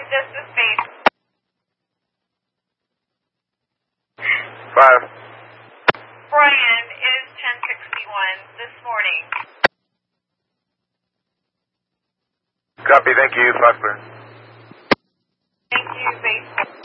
this is Base. 5. Brian, it is 10:61 this morning. Copy, thank you. 5 clear. Thank you, Base.